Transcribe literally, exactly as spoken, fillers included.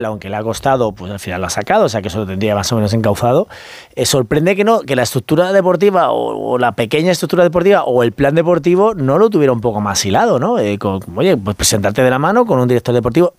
aunque le ha costado, pues al final lo ha sacado, o sea que eso lo tendría más o menos encauzado. Eh, sorprende que no, que la estructura deportiva o, o la pequeña estructura deportiva o el plan deportivo no lo tuviera un poco más hilado, ¿no? Eh, con, oye, pues presentarte de la mano con un director deportivo